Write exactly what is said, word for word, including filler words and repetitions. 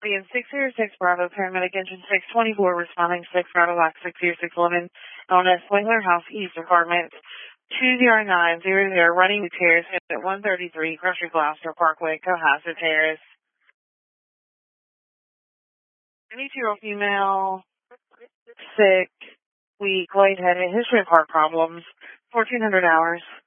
being six zero six Bravo, paramedic engine six twenty-four, responding six Bravo, lock six zero six eleven, on a Swingler House East Apartment two zero nine zero zero, running repairs at one thirty-three Crusher Gloucester Parkway, Cohasset Terrace. twenty-two-year-old female, sick, weak, lightheaded, history of heart problems, fourteen hundred hours.